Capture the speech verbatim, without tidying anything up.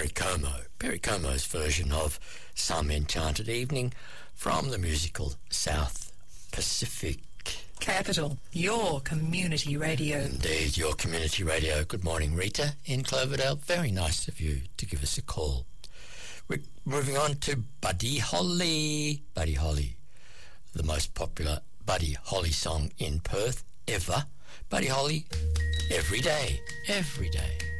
Perry Como. Perry Como's version of Some Enchanted Evening from the musical South Pacific. Capital, your community radio. Indeed, your community radio. Good morning, Rita in Cloverdale. Very nice of you to give us a call. We're moving on to Buddy Holly. Buddy Holly, the most popular Buddy Holly song in Perth ever. Buddy Holly, every day, every day.